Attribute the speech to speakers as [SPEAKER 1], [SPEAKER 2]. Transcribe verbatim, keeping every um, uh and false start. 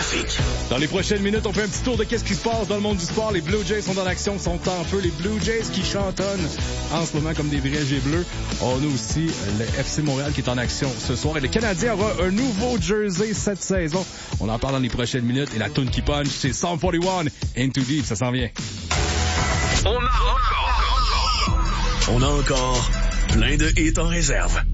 [SPEAKER 1] trafic.
[SPEAKER 2] Dans les prochaines minutes, on fait un petit tour de qu'est-ce qui se passe dans le monde du sport. Les Blue Jays sont en action, sont en feu. Les Blue Jays qui chantonnent en ce moment comme des vrais G bleus. On a aussi le F C Montréal qui est en action ce soir. Et le Canadien aura un nouveau jersey cette saison. On en parle dans les prochaines minutes. Et la tune qui punch, c'est Psalm quarante et un, Into Deep, ça s'en vient.
[SPEAKER 1] On a encore, on a encore plein de hits en réserve.